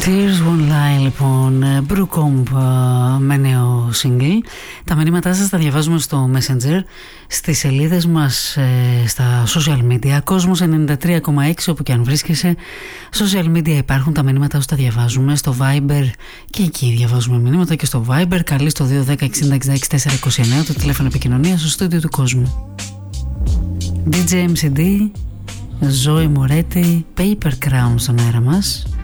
Tears Won't Lie, λοιπόν, Brookomb με νέο single. Τα μηνύματά σας τα διαβάζουμε στο Messenger, στις σελίδες μας, στα social media. Κόσμος 93,6 όπου και αν βρίσκεσαι. Social media υπάρχουν, τα μηνύματά σου τα διαβάζουμε. Στο Viber και εκεί διαβάζουμε μηνύματα, και στο Viber. Καλεί στο 210 60 66 429, το τηλέφωνο επικοινωνίας, στο στούντιο του Κόσμου. DJ MCD, Ζωή Μορέτη, Paper Crown στον αέρα μας.